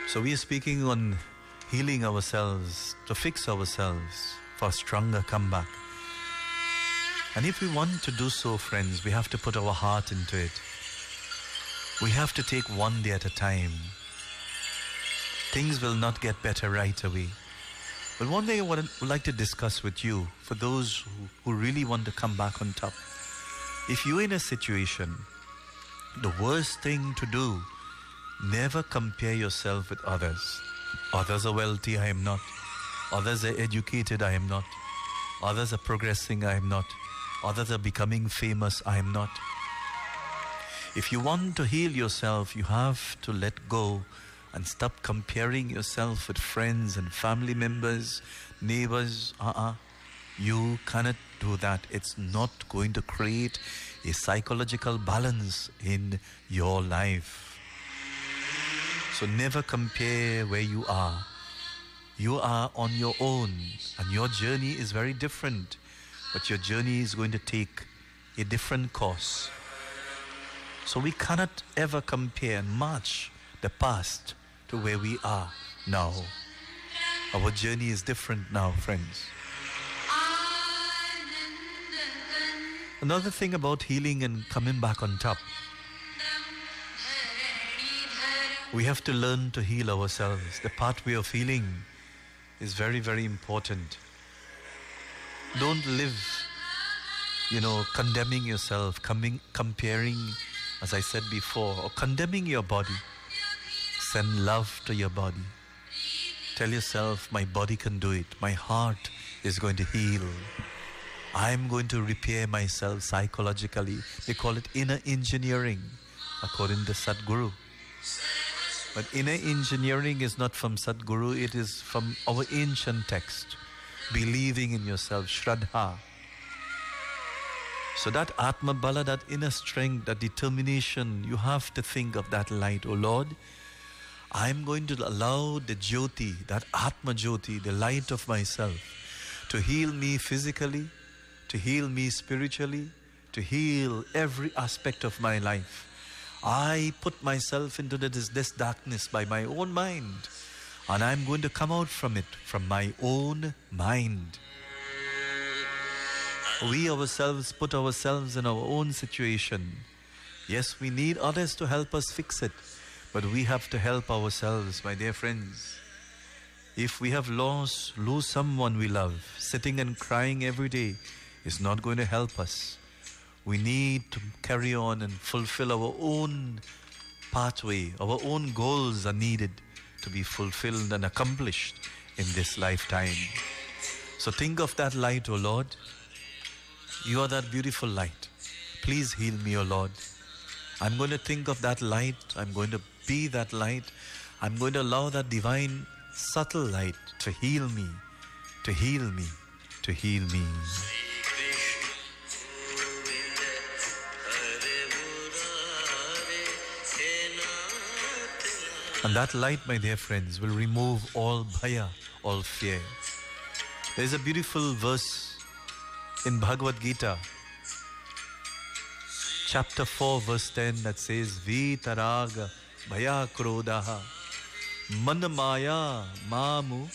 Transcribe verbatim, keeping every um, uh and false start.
So we are speaking on healing ourselves, to fix ourselves for a stronger comeback. And if we want to do so, friends, we have to put our heart into it. We have to take one day at a time. Things will not get better right away. But one thing I would like to discuss with you, for those who, who really want to come back on top. If you're in a situation, the worst thing to do, never compare yourself with others. Others are wealthy, I am not. Others are educated, I am not. Others are progressing, I am not. Others are becoming famous, I am not. If you want to heal yourself, you have to let go and stop comparing yourself with friends and family members, neighbors. Uh-uh. You cannot do that. It's not going to create a psychological balance in your life. So never compare where you are. You are on your own, and your journey is very different. But your journey is going to take a different course. So we cannot ever compare and match the past to where we are now. Our journey is different now, friends. Another thing about healing and coming back on top, we have to learn to heal ourselves. The pathway of healing is very, very important. Don't live, you know, condemning yourself, coming, comparing, as I said before, or condemning your body. Send love to your body. Tell yourself, my body can do it. My heart is going to heal. I'm going to repair myself psychologically. They call it inner engineering, according to Sadhguru. But inner engineering is not from Sadhguru, it is from our ancient text. Believing in yourself, Shraddha. So that Atma Bala, that inner strength, that determination, you have to think of that light. Oh Lord, I'm going to allow the Jyoti, that Atma Jyoti, the light of myself, to heal me physically, to heal me spiritually, to heal every aspect of my life. I put myself into this, this darkness by my own mind, and I'm going to come out from it, from my own mind. We ourselves put ourselves in our own situation. Yes, we need others to help us fix it, but we have to help ourselves, my dear friends. If we have lost, lose someone we love, sitting and crying every day is not going to help us. We need to carry on and fulfill our own pathway. Our own goals are needed to be fulfilled and accomplished in this lifetime. So think of that light, O Lord. You are that beautiful light. Please heal me, O Lord. I'm going to think of that light. I'm going to be that light. I'm going to allow that divine, subtle light to heal me, to heal me, to heal me. And that light, my dear friends, will remove all bhaya, all fear. There is a beautiful verse in Bhagavad Gita, chapter four, verse ten, that says, Vitaraga bhaya krodaha man maya mamu